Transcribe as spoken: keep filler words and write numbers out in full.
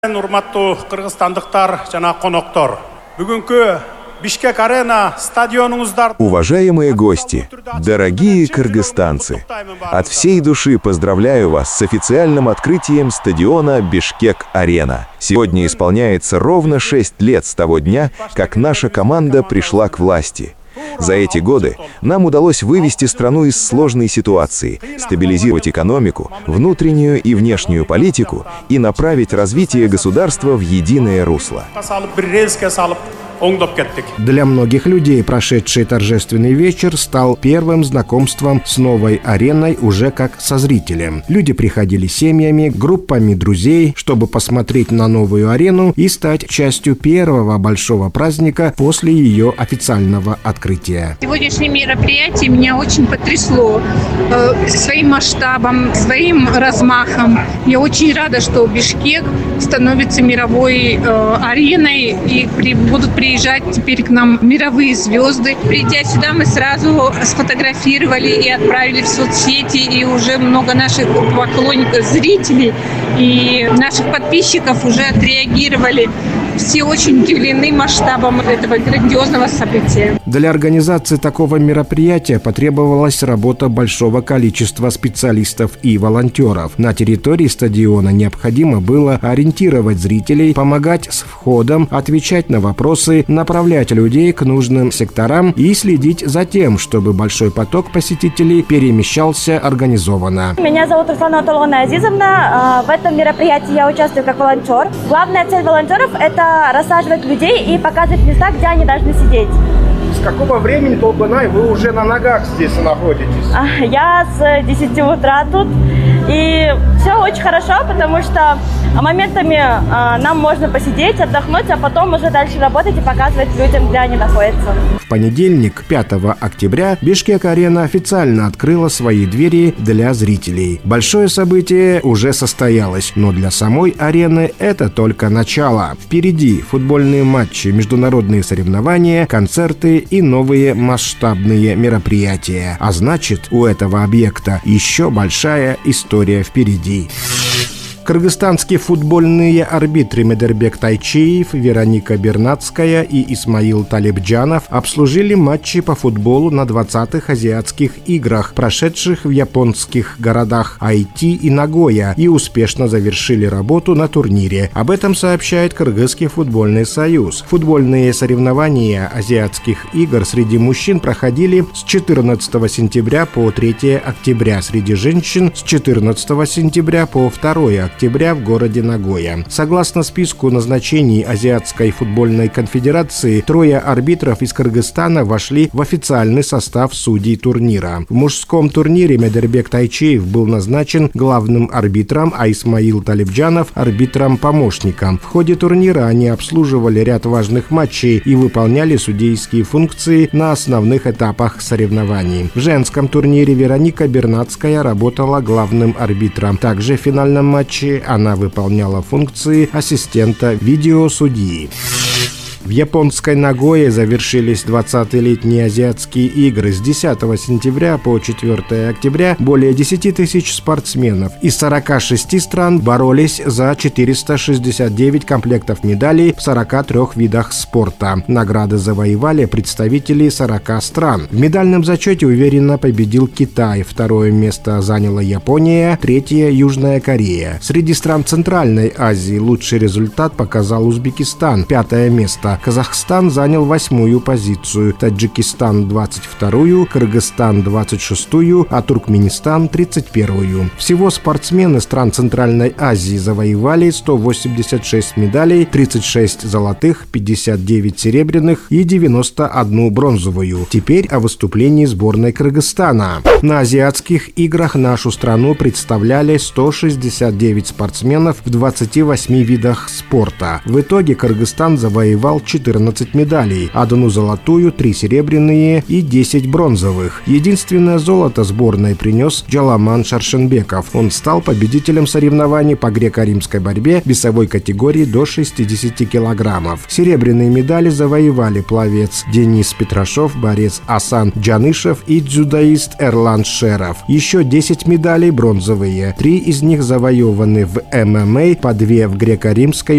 Урматтуу кыргызстандыктар жана коноктор, бүгүнкү Бишкек арена стадионуңуздар. Уважаемые гости, дорогие кыргызстанцы, от всей души поздравляю вас с официальным открытием стадиона Бишкек-арена. Сегодня исполняется ровно шесть лет с того дня, как наша команда пришла к власти. За эти годы нам удалось вывести страну из сложной ситуации, стабилизировать экономику, внутреннюю и внешнюю политику и направить развитие государства в единое русло. Для многих людей прошедший торжественный вечер стал первым знакомством с новой ареной уже как со зрителем. Люди приходили семьями, группами друзей, чтобы посмотреть на новую арену и стать частью первого большого праздника после ее официального открытия. Сегодняшнее мероприятие меня очень потрясло э, своим масштабом, своим размахом. Я очень рада, что Бишкек становится мировой э, ареной и при, будут приезжать теперь к нам мировые звезды. Придя сюда, мы сразу сфотографировали и отправили в соцсети, и уже много наших поклонников, зрителей и наших подписчиков уже отреагировали. Все очень удивлены масштабом этого грандиозного события. Для организации такого мероприятия потребовалась работа большого количества специалистов и волонтеров. На территории стадиона необходимо было ориентировать зрителей, помогать с входом, отвечать на вопросы, направлять людей к нужным секторам и следить за тем, чтобы большой поток посетителей перемещался организованно. Меня зовут Руслана Атолгана Азизовна. В этом мероприятии я участвую как волонтер. Главная цель волонтеров – это рассаживать людей и показывать места, где они должны сидеть. С какого времени, Толбанай, вы уже на ногах здесь находитесь? Я с десяти утра тут. И все очень хорошо, потому что моментами э, нам можно посидеть, отдохнуть, а потом уже дальше работать и показывать людям, где они находятся. В понедельник, пятого октября, Бишкек-арена официально открыла свои двери для зрителей. Большое событие уже состоялось, но для самой арены это только начало. Впереди футбольные матчи, международные соревнования, концерты и новые масштабные мероприятия. А значит, у этого объекта еще большая история впереди. Кыргызстанские футбольные арбитры Медербек Тайчиев, Вероника Бернацкая и Исмаил Талибджанов обслужили матчи по футболу на двадцатых азиатских играх, прошедших в японских городах Айти и Нагоя, и успешно завершили работу на турнире. Об этом сообщает Кыргызский футбольный союз. Футбольные соревнования азиатских игр среди мужчин проходили с четырнадцатого сентября по третьего октября, среди женщин с четырнадцатого сентября по второго октября в городе Нагоя. Согласно списку назначений Азиатской футбольной конфедерации, трое арбитров из Кыргызстана вошли в официальный состав судей турнира. В мужском турнире Медербек Тайчиев был назначен главным арбитром, а Исмаил Талибджанов – арбитром-помощником. В ходе турнира они обслуживали ряд важных матчей и выполняли судейские функции на основных этапах соревнований. В женском турнире Вероника Бернацкая работала главным арбитром. Также в финальном матче она выполняла функции ассистента видеосудьи. В японской Нагое завершились двадцатые летние азиатские игры. С десятого сентября по четвёртого октября более десяти тысяч спортсменов из сорока шести стран боролись за четыреста шестьдесят девять комплектов медалей в сорока трёх видах спорта. Награды завоевали представители сорока стран. В медальном зачете уверенно победил Китай. Второе место заняла Япония, третье – Южная Корея. Среди стран Центральной Азии лучший результат показал Узбекистан. Пятое место. Казахстан занял восьмую позицию, Таджикистан – двадцать вторую, Кыргызстан – двадцать шестую, а Туркменистан – тридцать первую. Всего спортсмены стран Центральной Азии завоевали сто восемьдесят шесть медалей, тридцать шесть золотых, пятьдесят девять серебряных и девяносто одну бронзовую. Теперь о выступлении сборной Кыргызстана. На азиатских играх нашу страну представляли сто шестьдесят девять спортсменов в двадцати восьми видах спорта. В итоге Кыргызстан завоевал четырнадцать медалей, одну золотую, три серебряные и десять бронзовых. Единственное золото сборной принес Джаламан Шаршенбеков. Он стал победителем соревнований по греко-римской борьбе весовой категории до шестидесяти килограммов. Серебряные медали завоевали пловец Денис Петрашов, борец Асан Джанышев и дзюдоист Эрлан Шеров. Еще десять медалей бронзовые. Три из них завоеваны в эм эм а, по две в греко-римской